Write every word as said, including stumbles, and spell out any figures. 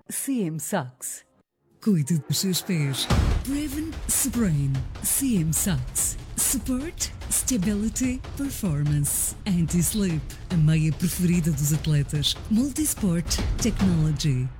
C M Socks. Cuide dos seus pés. Preven Sprain. C M Socks. Support, Stability, Performance. Anti-Slip. A meia preferida dos atletas. Multisport Technology.